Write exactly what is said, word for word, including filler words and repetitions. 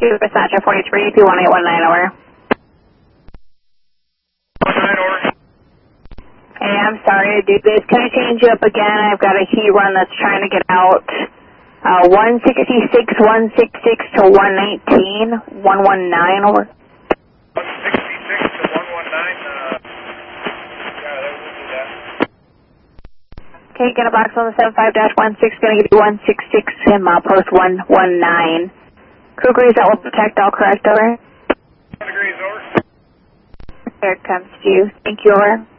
two, Dispatcher forty-three, two one eight one nine, over. one nine, over. Hey, I'm sorry to do this. Can I change you up again? I've got a heat run that's trying to get out. Uh, one sixty-six, one sixty-six to one nineteen, one one nine, over. one sixty-six to one one nine, uh, yeah, that would do that. Okay, get a box on the seven five dash one six, gonna give you one six six in mile post one one nine. Crew agrees that will protect all correct, over. one degrees, over. There it comes to you. Thank you, over.